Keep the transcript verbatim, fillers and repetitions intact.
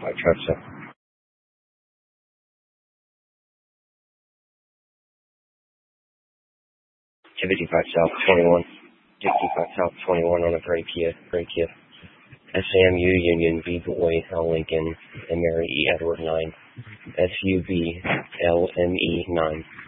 I trust so. fifty-five South, twenty-one. fifty-five South, twenty-one on a gray Kia. Gray Kia. S A M U Union B Boy L Lincoln and Mary E Edward nine. S U B L M E nine.